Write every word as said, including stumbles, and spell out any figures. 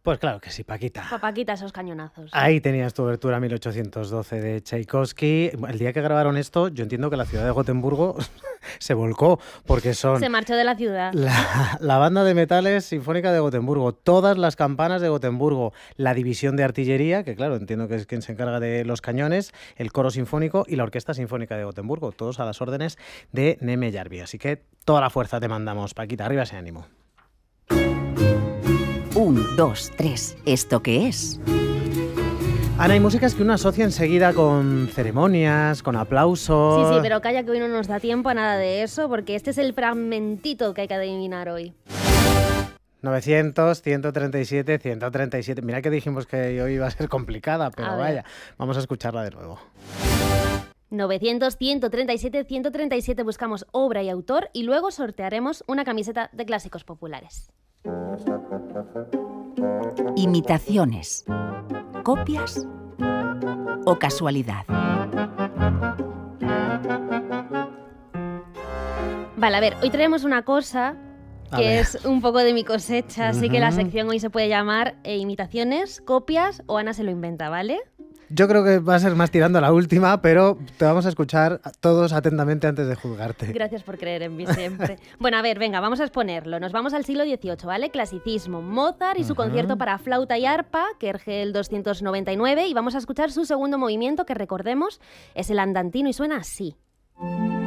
Pues claro que sí, Paquita. Pa' Paquita, esos cañonazos. Ahí tenías tu obertura mil ochocientos doce de Tchaikovsky. El día que grabaron esto, yo entiendo que la ciudad de Gotemburgo se volcó, porque son... Se marchó de la ciudad. La, la banda de metales sinfónica de Gotemburgo, todas las campanas de Gotemburgo, la división de artillería, que claro, entiendo que es quien se encarga de los cañones, el coro sinfónico y la orquesta sinfónica de Gotemburgo, todos a las órdenes de Neme Jarvi. Así que toda la fuerza te mandamos, Paquita, arriba ese ánimo. Un, dos, tres. ¿Esto qué es? Ana, hay músicas que uno asocia enseguida con ceremonias, con aplausos... Sí, sí, pero calla que hoy no nos da tiempo a nada de eso, porque este es el fragmentito que hay que adivinar hoy. novecientos, ciento treinta y siete, ciento treinta y siete. Mira que dijimos que hoy iba a ser complicada, pero A vaya, ver. vamos a escucharla de nuevo. novecientos, ciento treinta y siete, ciento treinta y siete buscamos obra y autor y luego sortearemos una camiseta de clásicos populares. Imitaciones. ¿Copias o casualidad? Vale, a ver, hoy traemos una cosa A que ver. es un poco de mi cosecha, así que la Ujú. sección hoy se puede llamar eh, imitaciones, copias o Ana se lo inventa, ¿vale? Yo creo que va a ser más tirando a la última, pero te vamos a escuchar todos atentamente antes de juzgarte. Gracias por creer en mí siempre. Bueno, a ver, venga, vamos a exponerlo. Nos vamos al siglo dieciocho, ¿vale? Clasicismo, Mozart y su Ujú. concierto para flauta y arpa, Kergel doscientos noventa y nueve, y vamos a escuchar su segundo movimiento, que recordemos es el andantino y suena así.